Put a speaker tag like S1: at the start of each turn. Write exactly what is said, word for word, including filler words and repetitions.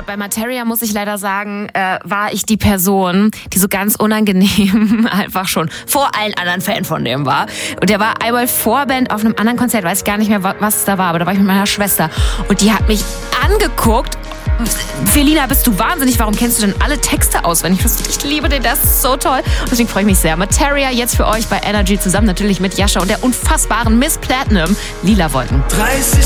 S1: bei Materia muss ich leider sagen, äh, war ich die Person, die so ganz unangenehm einfach schon vor allen anderen Fan von dem war. Und der war einmal Vorband auf einem anderen Konzert, weiß ich gar nicht mehr, was es da war, aber da war ich mit meiner Schwester. Und die hat mich angeguckt. Felina, bist du wahnsinnig? Warum kennst du denn alle Texte auswendig? Ich liebe den, das ist so toll. Und deswegen freue ich mich sehr. Materia jetzt für euch bei Energy zusammen natürlich mit Jascha und der unfassbaren Miss Platinum, Lila Wolken.
S2: dreißig